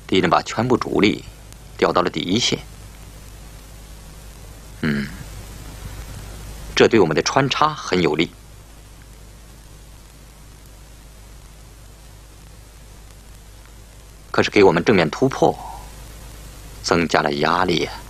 敌人把全部主力调到了第一线。这对我们的穿插很有利。可是给我们正面突破增加了压力呀。